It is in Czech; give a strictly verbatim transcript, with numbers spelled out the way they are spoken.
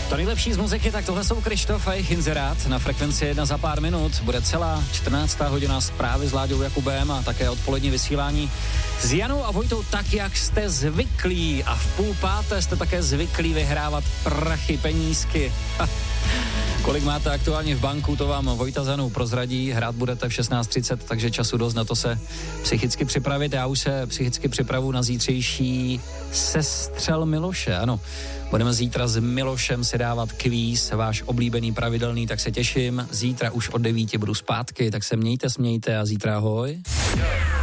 To nejlepší z muziky, tak tohle jsou Krištof a jejich Inzerát na frekvenci jedna za pár minut. Bude celá čtrnáctá hodina zprávy s Láďou Jakubem a také odpolední vysílání s Janou a Vojtou tak, jak jste zvyklí. A v půl páté jste také zvyklí vyhrávat prachy, penízky. Kolik máte aktuálně v banku, to vám Vojta za Janou prozradí. Hrát budete v šestnáct třicet, takže času dost na to se psychicky připravit. Já už se psychicky připravu na zítřejší Sestřel Miloše, ano. Budeme zítra s Milošem si dávat kvíz, váš oblíbený, pravidelný, tak se těším. Zítra už od devíti budu zpátky, tak se mějte, smějte a zítra ahoj.